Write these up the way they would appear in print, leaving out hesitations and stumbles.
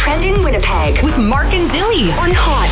Trending Winnipeg with Mark and Dilly on Hot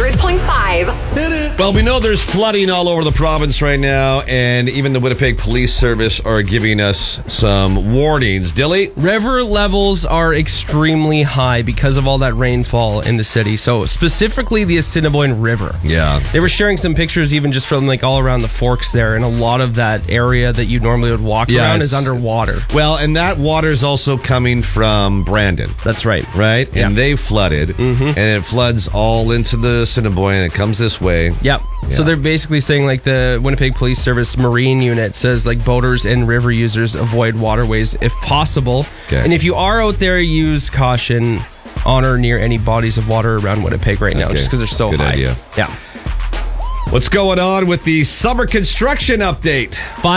100.5. Well, we know there's flooding all over the province right now, and even the Winnipeg Police Service are giving us some warnings. Dilly? River levels are extremely high because of all that rainfall in the city. So specifically the Assiniboine River. Yeah. They were sharing some pictures even just from like all around the Forks there, and a lot of that area that you normally would walk around is underwater. Well, and that water is also coming from Brandon. That's right. Right? Yeah. And they flooded, and it floods all into the Assiniboine, and it comes this way. Yep. Yeah. So they're basically saying like the Winnipeg Police Service Marine Unit says like boaters and river users avoid waterways if possible. Okay. And if you are out there, use caution on or near any bodies of water around Winnipeg right now, Okay. just because they're so Good high. idea. Yeah. What's going on with the summer construction update?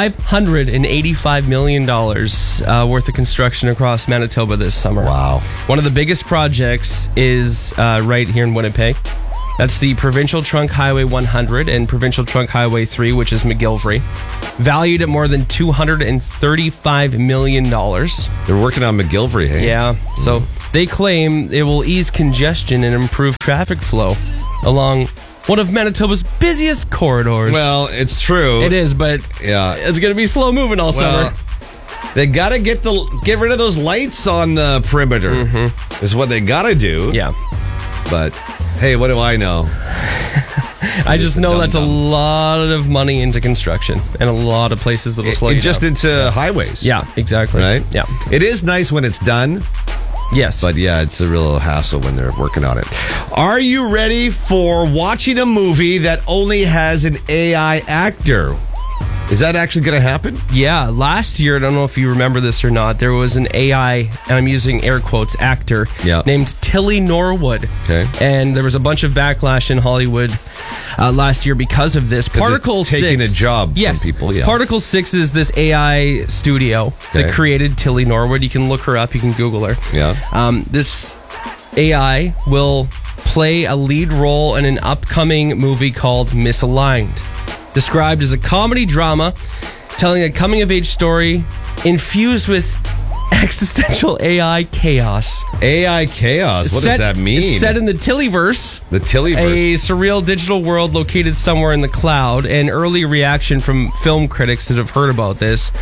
$585 million worth of construction across Manitoba this summer. Wow. One of the biggest projects is right here in Winnipeg. That's the Provincial Trunk Highway 100 and Provincial Trunk Highway 3, which is McGillivray. Valued at more than $235 million. They're working on McGillivray, hey? Yeah, so they claim it will ease congestion and improve traffic flow along one of Manitoba's busiest corridors. Well, it's true. It is, but Yeah. it's going to be slow moving all summer. They got to get rid of those lights on the perimeter. Is what they got to do. Yeah. But hey, what do I know? I just know that's a Dum-dum. lot of money into construction and a lot of places that'll slow you Just down. into highways. Yeah, exactly. Right? Yeah. It is nice when it's done, Yes. but yeah, it's a real hassle when they're working on it. Are you ready for watching a movie that only has an AI actor? Is that actually going to happen? Yeah, last year, I don't know if you remember this or not, there was an AI, and I'm using air quotes, actor named Tilly Norwood. Okay. And there was a bunch of backlash in Hollywood last year because of this. Particle it's taking 6, a job yes, from people, yeah. Particle 6 is this AI studio that created Tilly Norwood. You can look her up, you can Google her. Yeah. This AI will play a lead role in an upcoming movie called Misaligned. Described as a comedy drama telling a coming-of-age story infused with existential AI chaos. AI chaos? What does that mean? It's set in the Tillyverse. The Tillyverse. A surreal digital world located somewhere in the cloud. And early reaction from film critics that have heard about this.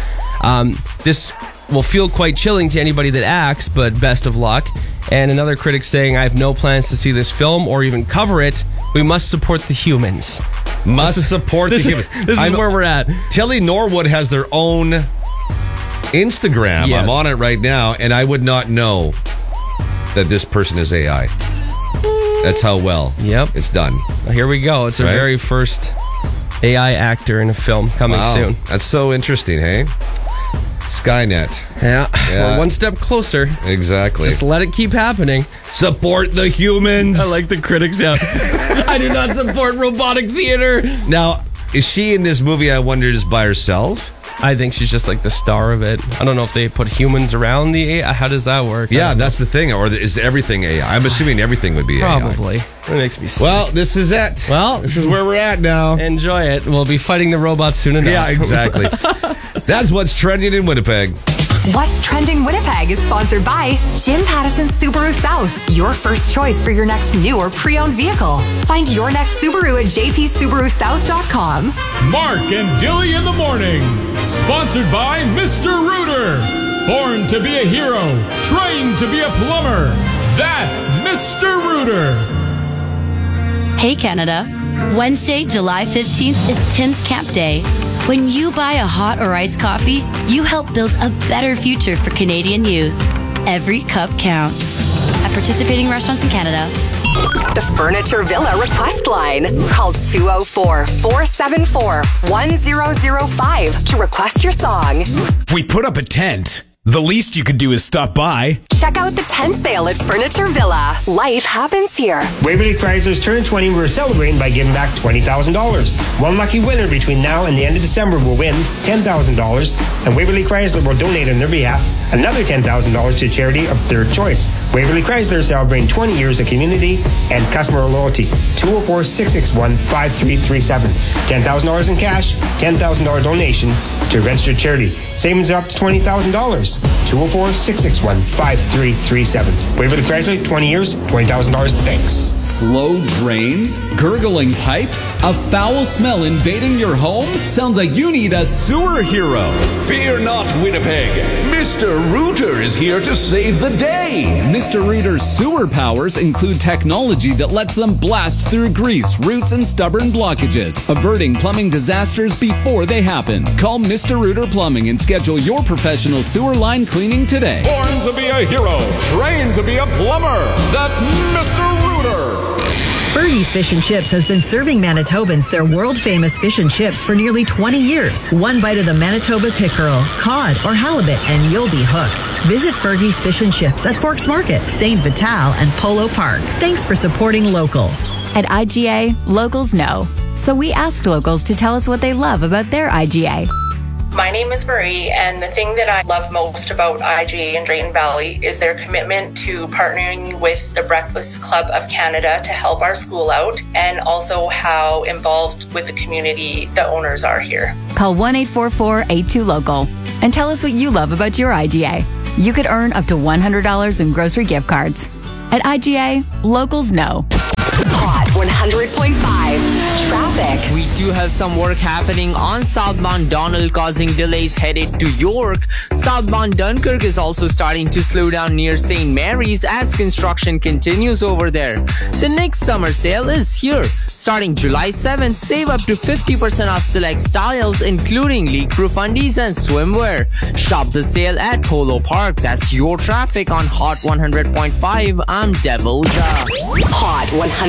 This will feel quite chilling to anybody that acts, but best of luck. And another critic saying, I have no plans to see this film or even cover it. We must support the humans. Support the humans. This is where we're at. Tilly Norwood has their own Instagram. Yes. I'm on it right now, and I would not know that this person is AI. That's how well it's done. Well, here we go. It's our very first AI actor in a film coming soon. That's so interesting, hey? Skynet. Yeah. We're one step closer. Exactly. Just let it keep happening. Support the humans. I like the critics, yeah. I do not support robotic theater. Now, is she in this movie, I wonder, just by herself? I think she's just like the star of it. I don't know if they put humans around the AI. How does that work? Yeah, that's the thing. Or is everything AI? I'm assuming everything would be AI. Probably. It makes me sick. Well, this is it. Well, this is where we're at now. Enjoy it. We'll be fighting the robots soon enough. Yeah, exactly. That's what's trending in Winnipeg. What's Trending Winnipeg is sponsored by Jim Pattison Subaru South, your first choice for your next new or pre-owned vehicle. Find your next Subaru at jpsubarusouth.com. Mark and Dilly in the morning. Sponsored by Mr. Rooter. Born to be a hero, trained to be a plumber. That's Mr. Rooter. Hey Canada. Wednesday, July 15th is Tim's Camp Day. When you buy a hot or iced coffee, you help build a better future for Canadian youth. Every cup counts. At participating restaurants in Canada. The Furniture Villa request line. Call 204-474-1005 to request your song. We put up a tent. The least you could do is stop by. Check out the tent sale at Furniture Villa. Life happens here. Waverly Chrysler's Turn 20 we're celebrating by giving back $20,000. One lucky winner between now and the end of December will win $10,000, and Waverly Chrysler will donate on their behalf another $10,000 to charity of Third Choice. Waverly Chrysler celebrating 20 years of community and customer loyalty. 204-661-5337. $10,000 in cash, $10,000 donation to registered charity. Savings up to $20,000. 204-661-5337. 5337. Waverly Chrysler, 20 years, $20,000. Thanks. Slow drains? Gurgling pipes? A foul smell invading your home? Sounds like you need a sewer hero. Fear not, Winnipeg. Mr. Rooter is here to save the day. Mr. Rooter's sewer powers include technology that lets them blast through grease, roots, and stubborn blockages, averting plumbing disasters before they happen. Call Mr. Rooter Plumbing and schedule your professional sewer line cleaning today. Born to be a hero, trained to be a plumber. That's Mr. Rooter. Fergie's Fish and Chips has been serving Manitobans their world-famous fish and chips for nearly 20 years. One bite of the Manitoba pickerel, cod, or halibut, and you'll be hooked. Visit Fergie's Fish and Chips at Forks Market, St. Vital, and Polo Park. Thanks for supporting local. At IGA, locals know. So we asked locals to tell us what they love about their IGA. My name is Marie, and the thing that I love most about IGA in Drayton Valley is their commitment to partnering with the Breakfast Club of Canada to help our school out, and also how involved with the community the owners are here. Call 1-844-82-LOCAL and tell us what you love about your IGA. You could earn up to $100 in grocery gift cards. At IGA, locals know. Hot 100.5 traffic. We do have some work happening on southbound Donald, causing delays headed to York. Southbound Dunkirk is also starting to slow down near St. Mary's as construction continues over there. The next summer sale is here. Starting July 7th, save up to 50% off select styles, including leak-proof undies and swimwear. Shop the sale at Polo Park. That's your traffic on Hot 100.5. I'm Devil Ja. Hot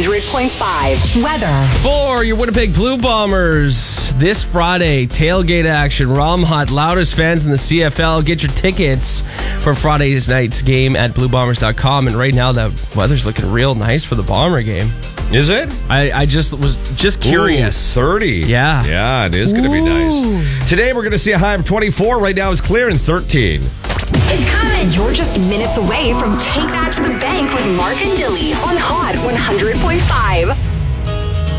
100.5 weather. For your Winnipeg Blue Bombers, this Friday, tailgate action. Rom Hot, loudest fans in the CFL. Get your tickets for Friday's night's game at bluebombers.com. And right now, the weather's looking real nice for the Bomber game. Is it? I just was curious. Ooh, 30. Yeah. Yeah, it is going to be nice. Today, we're going to see a high of 24. Right now, it's clear in 13. It's coming. You're just minutes away from Take That to the Bank with Mark and Dilly on Hot 100.5.